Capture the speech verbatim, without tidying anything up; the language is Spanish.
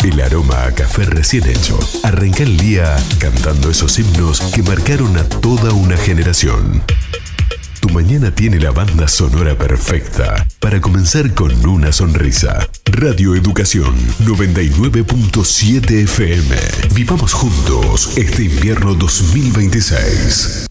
El aroma a café recién hecho. Arranca el día cantando esos himnos que marcaron a toda una generación. Tu mañana tiene la banda sonora perfecta para comenzar con una sonrisa. Radio Educación noventa y nueve punto siete F M. Vivamos juntos este invierno dos mil veintiséis.